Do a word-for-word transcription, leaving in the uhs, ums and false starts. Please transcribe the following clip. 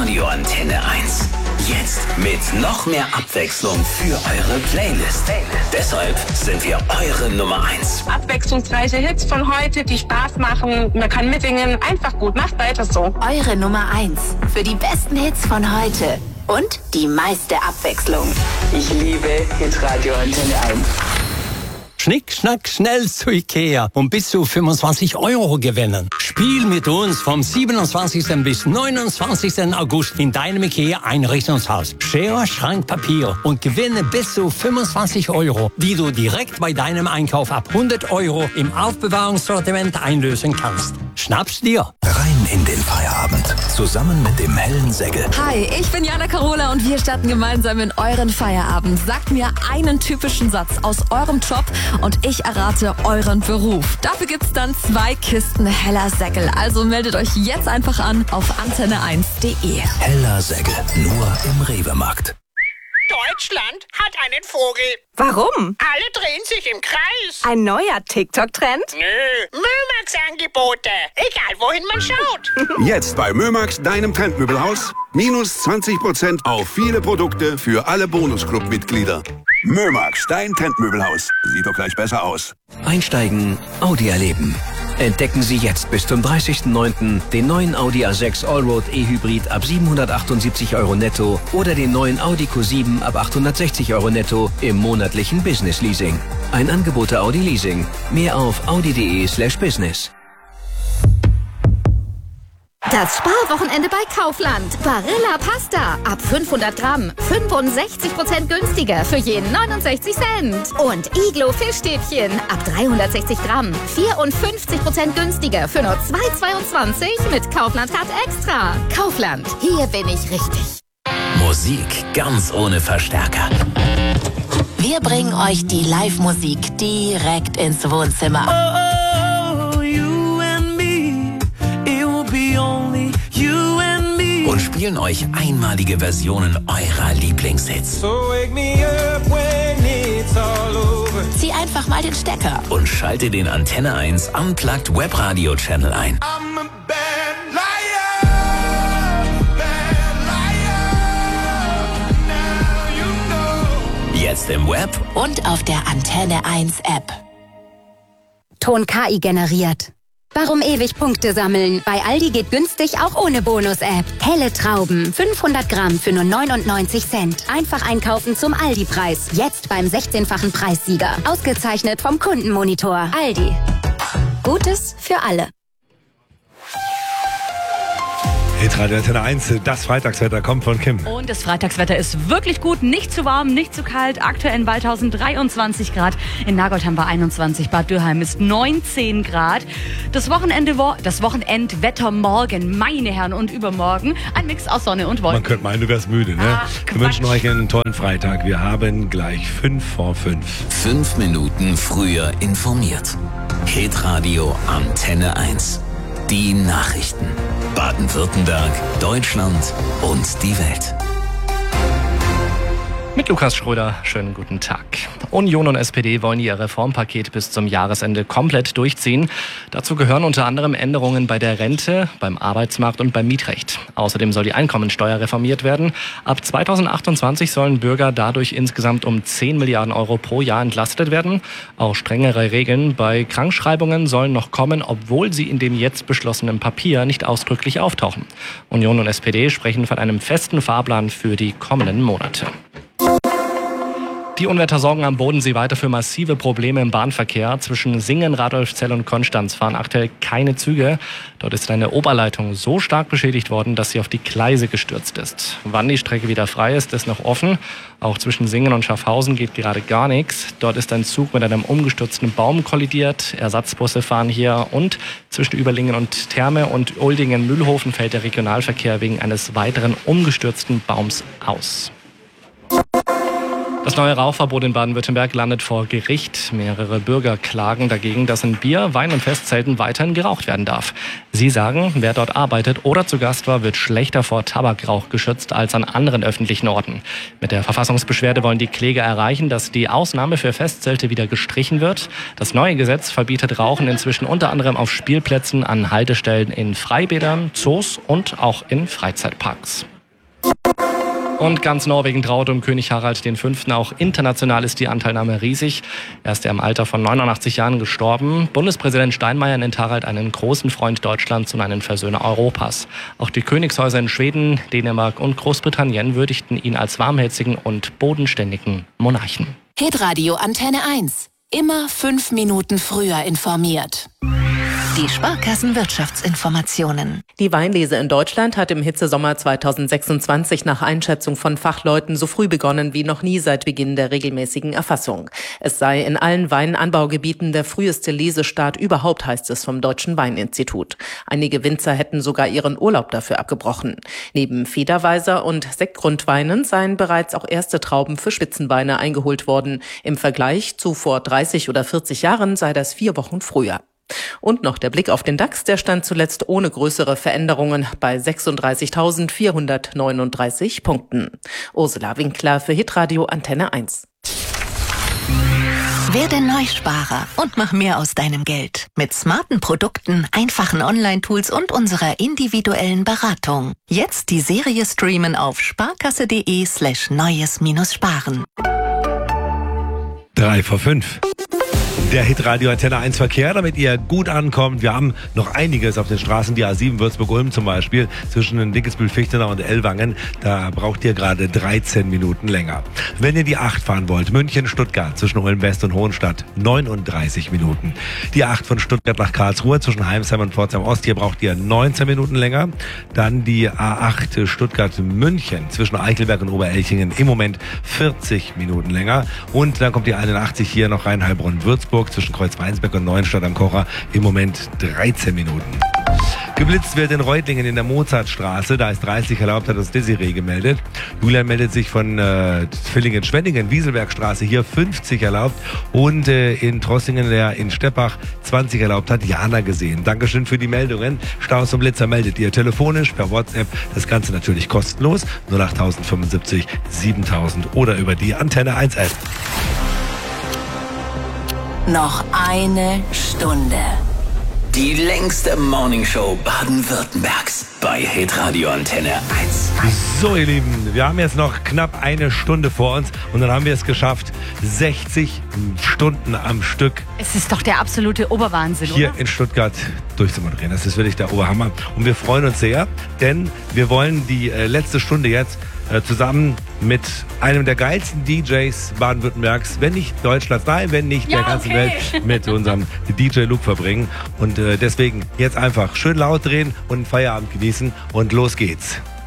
Hitradio Antenne eins. Jetzt mit noch mehr Abwechslung für eure Playlist. Deshalb sind wir eure Nummer eins. Abwechslungsreiche Hits von heute, die Spaß machen. Man kann mitsingen. Einfach gut. Macht weiter so. Eure Nummer eins für die besten Hits von heute. Und die meiste Abwechslung. Ich liebe Hitradio Antenne eins. Schnick, schnack, schnell zu Ikea und bis zu fünfundzwanzig Euro gewinnen. Spiel mit uns vom siebenundzwanzigsten bis neunundzwanzigsten August in deinem Ikea Einrichtungshaus. Schere, Schrank, Papier und gewinne bis zu fünfundzwanzig Euro, die du direkt bei deinem Einkauf ab hundert Euro im Aufbewahrungssortiment einlösen kannst. Schnapp's dir. Rein in den Feierabend. Zusammen mit dem hellen Säckel. Hi, ich bin Jana Carola und wir starten gemeinsam in euren Feierabend. Sagt mir einen typischen Satz aus eurem Job und ich errate euren Beruf. Dafür gibt's dann zwei Kisten heller Säckel. Also meldet euch jetzt einfach an auf antenne eins punkt de. Heller Säckel. Nur im Rewe-Markt. Deutschland hat einen Vogel. Warum? Alle drehen sich im Kreis. Ein neuer TikTok-Trend? Nö, Mömax-Angebote. Egal, wohin man schaut. Jetzt bei Mömax, deinem Trendmöbelhaus. Minus zwanzig Prozent auf viele Produkte für alle Bonusclub-Mitglieder. Mömax, dein Trendmöbelhaus. Sieht doch gleich besser aus. Einsteigen, Audi erleben. Entdecken Sie jetzt bis zum dreißigsten neunten den neuen Audi A sechs Allroad E-Hybrid ab siebenhundertachtundsiebzig Euro netto oder den neuen Audi Q sieben ab achthundertsechzig Euro netto im monatlichen Business Leasing. Ein Angebot der Audi Leasing. Mehr auf audi.de slash business. Das Sparwochenende bei Kaufland. Barilla Pasta. Ab fünfhundert Gramm. fünfundsechzig Prozent günstiger für jeden neunundsechzig Cent. Und Iglo Fischstäbchen. Ab dreihundertsechzig Gramm. vierundfünfzig Prozent günstiger für nur zwei Euro zweiundzwanzig mit Kaufland-Card Extra. Kaufland. Hier bin ich richtig. Musik ganz ohne Verstärker. Wir bringen euch die Live-Musik direkt ins Wohnzimmer. Oh, you and me, it will be only you and me. Und spielen euch einmalige Versionen eurer Lieblingshits. So wake me up when it's all over. Zieh einfach mal den Stecker. Und schalte den Antenne eins Unplugged Webradio Channel ein. I'm a bad liar, bad liar. Now you know. Jetzt im Web Und auf der Antenne eins App. Ton K I generiert. Warum ewig Punkte sammeln? Bei Aldi geht günstig auch ohne Bonus-App. Helle Trauben, fünfhundert Gramm für nur neunundneunzig Cent. Einfach einkaufen zum Aldi-Preis. Jetzt beim sechzehnfachen Preissieger. Ausgezeichnet vom Kundenmonitor. Aldi. Gutes für alle. Hitradio Antenne eins, das Freitagswetter kommt von Kim. Und das Freitagswetter ist wirklich gut, nicht zu warm, nicht zu kalt. Aktuell in Waldhausen dreiundzwanzig Grad, in Nagold haben wir einundzwanzig, Bad Dürheim ist neunzehn Grad. Das Wochenende, das Wochenendwetter morgen, meine Herren, und übermorgen ein Mix aus Sonne und Wolken. Man könnte meinen, du wärst müde, ne? Ach, wir wünschen euch einen tollen Freitag. Wir haben gleich fünf vor fünf. Fünf Minuten früher informiert. Hitradio Antenne eins. Die Nachrichten. Baden-Württemberg, Deutschland und die Welt. Mit Lukas Schröder, schönen guten Tag. Union und S P D wollen ihr Reformpaket bis zum Jahresende komplett durchziehen. Dazu gehören unter anderem Änderungen bei der Rente, beim Arbeitsmarkt und beim Mietrecht. Außerdem soll die Einkommensteuer reformiert werden. Ab zweitausendachtundzwanzig sollen Bürger dadurch insgesamt um zehn Milliarden Euro pro Jahr entlastet werden. Auch strengere Regeln bei Krankschreibungen sollen noch kommen, obwohl sie in dem jetzt beschlossenen Papier nicht ausdrücklich auftauchen. Union und S P D sprechen von einem festen Fahrplan für die kommenden Monate. Die Unwetter sorgen am Bodensee weiter für massive Probleme im Bahnverkehr. Zwischen Singen, Radolfzell und Konstanz fahren aktuell keine Züge. Dort ist eine Oberleitung so stark beschädigt worden, dass sie auf die Gleise gestürzt ist. Wann die Strecke wieder frei ist, ist noch offen. Auch zwischen Singen und Schaffhausen geht gerade gar nichts. Dort ist ein Zug mit einem umgestürzten Baum kollidiert. Ersatzbusse fahren hier, und zwischen Überlingen und Therme und Uldingen-Mühlhofen fällt der Regionalverkehr wegen eines weiteren umgestürzten Baums aus. Das neue Rauchverbot in Baden-Württemberg landet vor Gericht. Mehrere Bürger klagen dagegen, dass in Bier-, Wein- und Festzelten weiterhin geraucht werden darf. Sie sagen, wer dort arbeitet oder zu Gast war, wird schlechter vor Tabakrauch geschützt als an anderen öffentlichen Orten. Mit der Verfassungsbeschwerde wollen die Kläger erreichen, dass die Ausnahme für Festzelte wieder gestrichen wird. Das neue Gesetz verbietet Rauchen inzwischen unter anderem auf Spielplätzen, an Haltestellen in Freibädern, Zoos und auch in Freizeitparks. Und ganz Norwegen traut um König Harald der Fünfte. Auch international ist die Anteilnahme riesig. Er ist ja im Alter von neunundachtzig Jahren gestorben. Bundespräsident Steinmeier nennt Harald einen großen Freund Deutschlands und einen Versöhner Europas. Auch die Königshäuser in Schweden, Dänemark und Großbritannien würdigten ihn als warmherzigen und bodenständigen Monarchen. Hitradio Antenne eins. Immer fünf Minuten früher informiert. Die Sparkassenwirtschaftsinformationen. Die Weinlese in Deutschland hat im Hitzesommer zweitausendsechsundzwanzig nach Einschätzung von Fachleuten so früh begonnen wie noch nie seit Beginn der regelmäßigen Erfassung. Es sei in allen Weinanbaugebieten der früheste Lesestart überhaupt, heißt es vom Deutschen Weininstitut. Einige Winzer hätten sogar ihren Urlaub dafür abgebrochen. Neben Federweiser und Sektgrundweinen seien bereits auch erste Trauben für Spitzenweine eingeholt worden. Im Vergleich zu vor dreißig oder vierzig Jahren sei das vier Wochen früher. Und noch der Blick auf den DAX, der stand zuletzt ohne größere Veränderungen bei sechsunddreißigtausendvierhundertneununddreißig Punkten. Ursula Winkler für Hitradio Antenne eins. Werde Neusparer und mach mehr aus deinem Geld. Mit smarten Produkten, einfachen Online-Tools und unserer individuellen Beratung. Jetzt die Serie streamen auf sparkasse.de slash neues minus sparen. Drei vor fünf. Der Hitradio Antenne eins Verkehr, damit ihr gut ankommt. Wir haben noch einiges auf den Straßen, die A sieben Würzburg-Ulm zum Beispiel, zwischen Dickelsbühl-Fichtenau und Ellwangen. Da braucht ihr gerade dreizehn Minuten länger. Wenn ihr die acht fahren wollt, München-Stuttgart zwischen Ulm-West und Hohenstadt, neununddreißig Minuten. Die acht von Stuttgart nach Karlsruhe zwischen Heimsheim und Pforzheim-Ost, hier braucht ihr neunzehn Minuten länger. Dann die A acht Stuttgart-München zwischen Eichelberg und Oberelchingen, im Moment vierzig Minuten länger. Und dann kommt die einundachtzig hier noch Rhein-Heilbronn-Würzburg zwischen Kreuzweinsberg und Neuenstadt am Kocher, im Moment dreizehn Minuten. Geblitzt wird in Reutlingen in der Mozartstraße, da ist dreißig erlaubt, hat das Desiree gemeldet. Julian meldet sich von äh, Villingen-Schwenningen, Wieselbergstraße, hier fünfzig erlaubt. Und äh, in Trossingen, der in Steppach zwanzig erlaubt, hat Jana gesehen. Dankeschön für die Meldungen. Staus und Blitzer meldet ihr telefonisch, per WhatsApp, das Ganze natürlich kostenlos, null acht fünfundsiebzig siebentausend oder über die Antenne eins App. Noch eine Stunde. Die längste Morningshow Baden-Württembergs bei Hitradio Antenne eins. So, ihr Lieben, wir haben jetzt noch knapp eine Stunde vor uns und dann haben wir es geschafft, sechzig Stunden am Stück. Es ist doch der absolute Oberwahnsinn, hier oder? in Stuttgart durchzumoderieren. Das ist wirklich der Oberhammer. Und wir freuen uns sehr, denn wir wollen die äh, letzte Stunde jetzt äh, zusammen mit einem der geilsten D Js Baden-Württembergs, wenn nicht Deutschlands, nein, wenn nicht ja, der ganzen okay. Welt, mit unserem D J Luke verbringen. Und äh, deswegen jetzt einfach schön laut drehen und Feierabend genießen und los geht's.